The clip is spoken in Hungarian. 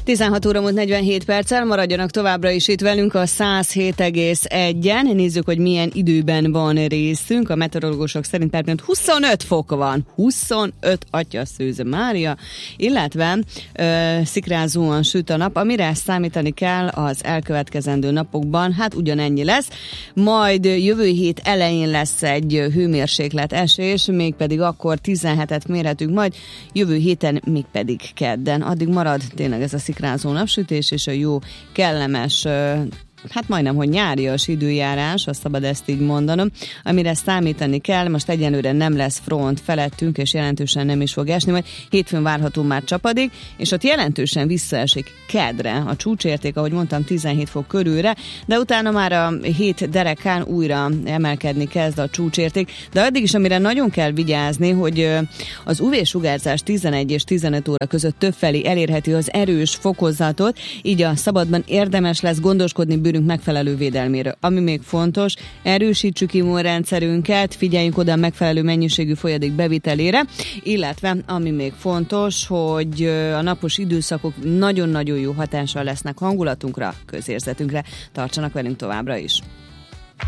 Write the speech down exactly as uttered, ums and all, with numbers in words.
tizenhat óra múlt negyvenhét perccel, maradjanak továbbra is itt velünk a száz hét egész egyen. Nézzük, hogy milyen időben van részünk. A meteorológusok szerint percben huszonöt fok van. huszonöt, atya Szűz Mária, illetve ö, szikrázóan süt a nap, amire számítani kell az elkövetkezendő napokban. Hát ugyanennyi lesz. Majd jövő hét elején lesz egy hőmérséklet esés, mégpedig akkor tizenhetet mérhetünk, majd jövő héten még pedig kedden. Addig marad tényleg ez a szikrázó napsütés és a jó, kellemes, hát majdnem, hogy nyárias időjárás, azt szabad ezt így mondanom, amire számítani kell. Most egyenlőre nem lesz front felettünk, és jelentősen nem is fog esni, majd hétfőn várható már csapadék, és ott jelentősen visszaesik kedre a csúcsérték, ahogy mondtam, tizenhét fok körülre, de utána már a hét derekán újra emelkedni kezd a csúcsérték, de addig is, amire nagyon kell vigyázni, hogy az u vé-sugárzás tizenegy és tizenöt óra között többfelé elérheti az erős fokozatot, így a szabadban érdemes lesz gondoskodni bőrünk megfelelő védelméről. Ami még fontos, erősítsük immunrendszerünket, figyeljünk oda a megfelelő mennyiségű folyadék bevitelére, illetve ami még fontos, hogy a napos időszakok nagyon-nagyon jó hatással lesznek hangulatunkra, közérzetünkre. Tartsanak velünk továbbra is!